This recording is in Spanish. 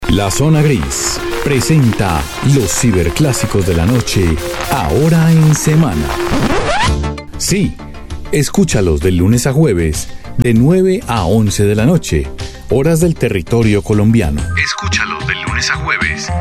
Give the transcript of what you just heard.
La Zona Gris presenta los ciberclásicos de la noche, ahora en semana. Sí, escúchalos de lunes a jueves, de 9 a 11 de la noche, horas del territorio colombiano. Escúchalos de lunes a jueves,